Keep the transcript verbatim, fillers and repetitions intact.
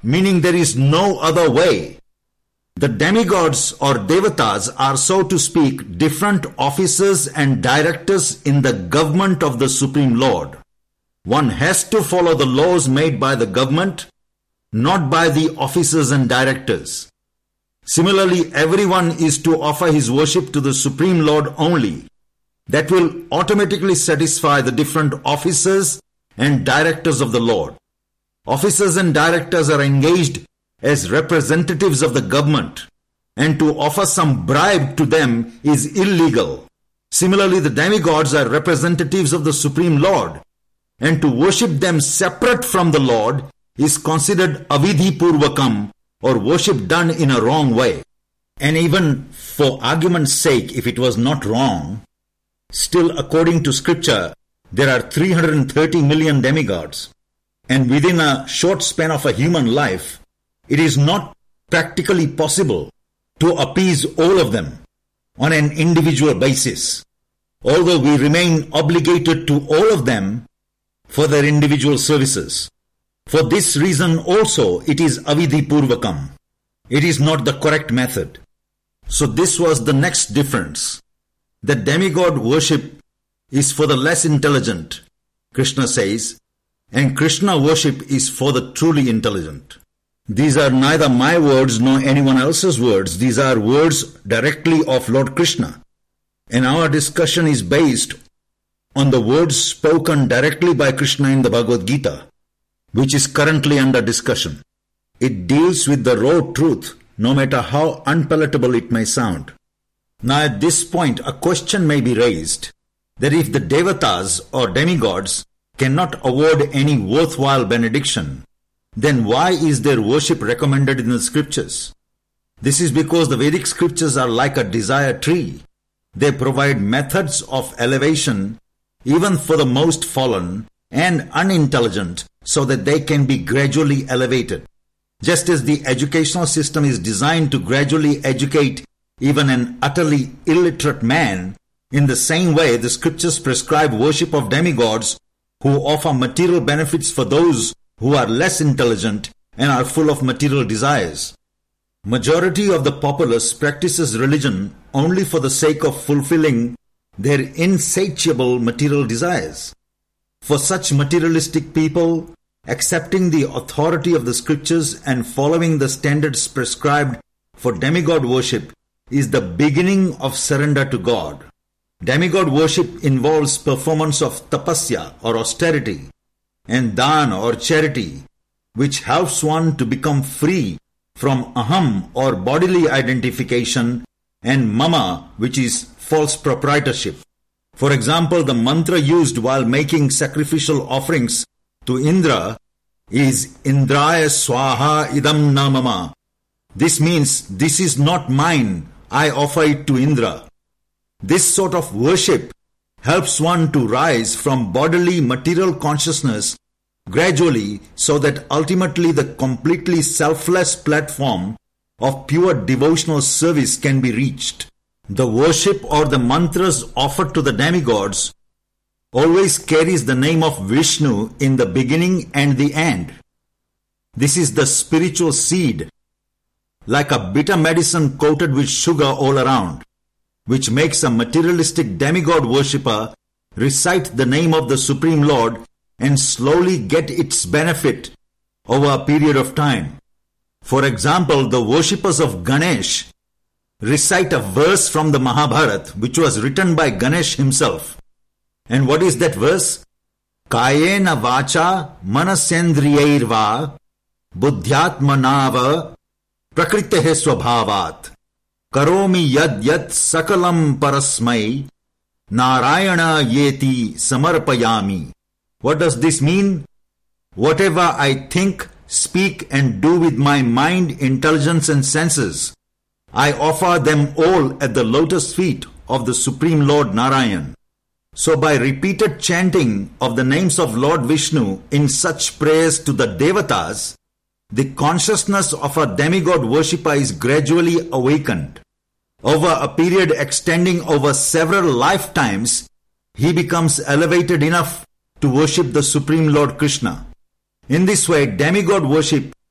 meaning there is no other way. The demigods or devatas are, so to speak, different officers and directors in the government of the Supreme Lord. One has to follow the laws made by the government, not by the officers and directors. Similarly, everyone is to offer his worship to the Supreme Lord only. That will automatically satisfy the different officers and directors of the Lord. Officers and directors are engaged as representatives of the government, and to offer some bribe to them is illegal. Similarly, the demigods are representatives of the Supreme Lord, and to worship them separate from the Lord is considered avidhi purvakam, or worship done in a wrong way. And even for argument's sake, if it was not wrong, still according to scripture, there are three hundred thirty million demigods. And within a short span of a human life, it is not practically possible to appease all of them on an individual basis, although we remain obligated to all of them for their individual services. For this reason also, it is avidhi purvakam. It is not the correct method. So this was the next difference. The demigod worship is for the less intelligent, Krishna says, and Krishna worship is for the truly intelligent. These are neither my words nor anyone else's words. These are words directly of Lord Krishna. And our discussion is based on the words spoken directly by Krishna in the Bhagavad Gita, which is currently under discussion. It deals with the raw truth, no matter how unpalatable it may sound. Now at this point, a question may be raised that if the devatas or demigods cannot award any worthwhile benediction, then why is their worship recommended in the scriptures? This is because the Vedic scriptures are like a desire tree. They provide methods of elevation even for the most fallen and unintelligent so that they can be gradually elevated. Just as the educational system is designed to gradually educate even an utterly illiterate man, in the same way the scriptures prescribe worship of demigods who offer material benefits for those who are less intelligent and are full of material desires. Majority of the populace practices religion only for the sake of fulfilling their insatiable material desires. For such materialistic people, accepting the authority of the scriptures and following the standards prescribed for demigod worship is the beginning of surrender to God. Demigod worship involves performance of tapasya or austerity and dana or charity, which helps one to become free from aham or bodily identification and mama, which is false proprietorship. For example, the mantra used while making sacrificial offerings to Indra is Indraya Swaha Idam Na Mama. This means, this is not mine, I offer it to Indra. This sort of worship helps one to rise from bodily material consciousness gradually so that ultimately the completely selfless platform of pure devotional service can be reached. The worship or the mantras offered to the demigods always carries the name of Vishnu in the beginning and the end. This is the spiritual seed, like a bitter medicine coated with sugar all around, which makes a materialistic demigod worshipper recite the name of the Supreme Lord and slowly get its benefit over a period of time. For example, the worshippers of Ganesh recite a verse from the Mahabharata, which was written by Ganesh himself. And what is that verse? Kayena vacha manasendriyairva buddhyatmanava prakritehe swabhavat karomi yad yad sakalam parasmai narayana yeti samarpayami. What does this mean? Whatever I think, speak and do with my mind, intelligence and senses, I offer them all at the lotus feet of the Supreme Lord Narayan. So by repeated chanting of the names of Lord Vishnu in such prayers to the devatas, the consciousness of a demigod worshipper is gradually awakened. Over a period extending over several lifetimes, he becomes elevated enough to worship the Supreme Lord Krishna. In this way, demigod worship